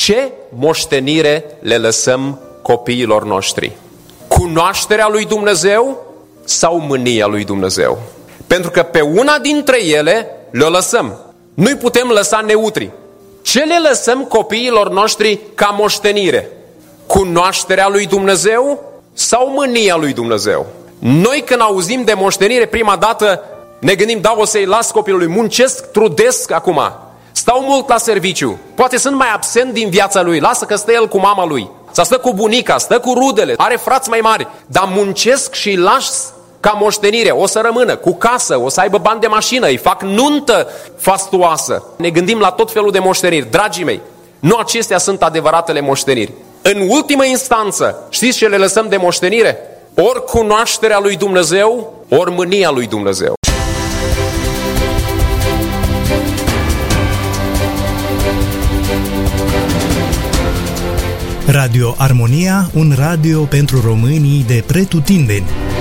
Ce moștenire le lăsăm copiilor noștri? Cunoașterea lui Dumnezeu sau mânia lui Dumnezeu? Pentru că pe una dintre ele le lăsăm. Nu-i putem lăsa neutri. Ce le lăsăm copiilor noștri ca moștenire? Cunoașterea lui Dumnezeu sau mânia lui Dumnezeu? Noi când auzim de moștenire prima dată ne gândim, da, o să-i las copilului, muncesc, trudesc acum, stau mult la serviciu, poate sunt mai absent din viața lui, lasă că stă el cu mama lui, sau stă cu bunica, stă cu rudele, are frați mai mari, dar muncesc și îi las ca moștenire, o să rămână cu casă, o să aibă bani de mașină, îi fac nuntă fastuoasă. Ne gândim la tot felul de moșteniri. Dragii mei, nu acestea sunt adevăratele moșteniri. În ultimă instanță, știți ce le lăsăm de moștenire? Ori cunoașterea lui Dumnezeu, ori mânia lui Dumnezeu. Radio Armonia, un radio pentru românii de pretutindeni.